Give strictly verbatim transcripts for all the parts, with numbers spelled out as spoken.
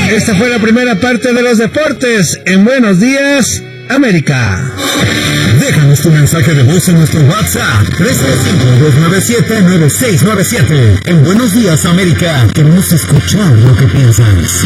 Esta fue la primera parte de los deportes en Buenos Días, América. Déjanos tu mensaje de voz en nuestro WhatsApp tres cero cinco, dos nueve siete, nueve seis nueve siete. En Buenos Días, América, queremos escuchar lo que piensas.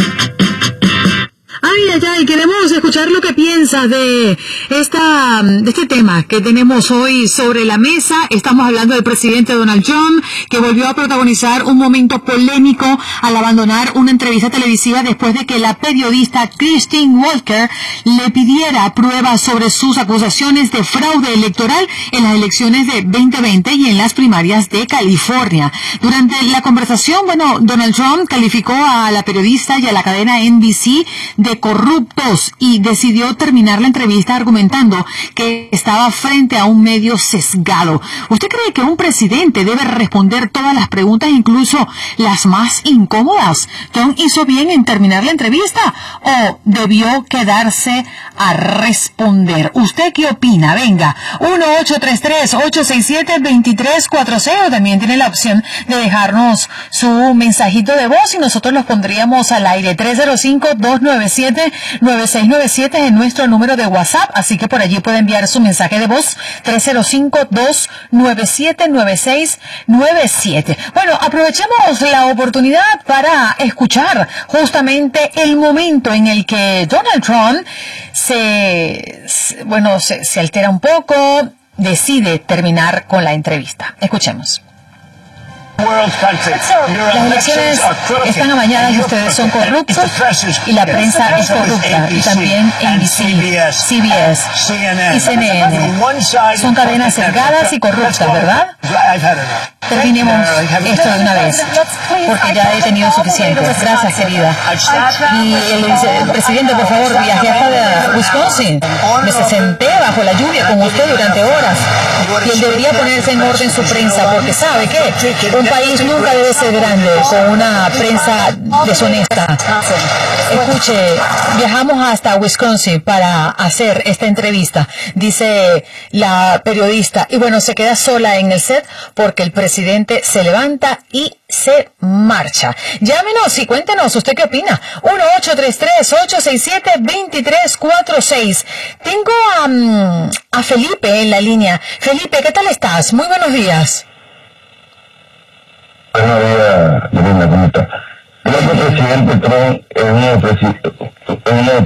Ay, ay, ay, queremos escuchar lo que piensas de esta, de este tema que tenemos hoy sobre la mesa. Estamos hablando del presidente Donald Trump, que volvió a protagonizar un momento polémico al abandonar una entrevista televisiva después de que la periodista Christine Walker le pidiera pruebas sobre sus acusaciones de fraude electoral en las elecciones de veinte veinte y en las primarias de California. Durante la conversación, bueno, Donald Trump calificó a la periodista y a la cadena N B C de corruptos y decidió terminar la entrevista argumentando que estaba frente a un medio sesgado. ¿Usted cree que un presidente debe responder todas las preguntas, incluso las más incómodas? ¿Trump hizo bien en terminar la entrevista o debió quedarse a responder? ¿Usted qué opina? Venga, uno ocho tres tres, ocho seis siete, dos tres cuatro cero. También tiene la opción de dejarnos su mensajito de voz y nosotros los pondríamos al aire. Tres cero cinco, dos nueve siete, nueve seis nueve siete es nuestro número de WhatsApp, así que por allí puede enviar su mensaje de voz. Tres cero cinco, dos nueve siete, nueve seis nueve siete. Bueno, aprovechemos la oportunidad para escuchar justamente el momento en el que Donald Trump se, bueno, se, se altera un poco, decide terminar con la entrevista. Escuchemos. Las elecciones están amañadas y ustedes son corruptos y la prensa es corrupta y también N B C, C B S y C N N son cadenas sesgadas y corruptas, ¿verdad? Terminemos esto de una vez porque ya he tenido suficiente. Gracias, querida. Y el, el presidente, por favor, viaje hasta Wisconsin. Me senté bajo la lluvia con usted durante horas y él debería ponerse en orden su prensa porque ¿sabe qué? Un país nunca debe ser grande con una prensa deshonesta. Escuche, viajamos hasta Wisconsin para hacer esta entrevista, dice la periodista, y bueno, se queda sola en el set porque el presidente se levanta y se marcha. Llámenos y cuéntenos, ¿usted qué opina? uno ocho tres tres, ocho seis siete, dos tres cuatro seis. Tengo a, um, a Felipe en la línea. Felipe, ¿qué tal estás? Muy buenos días. Buenos días, Lorena, ¿cómo está? Creo que el presidente Trump es uno de los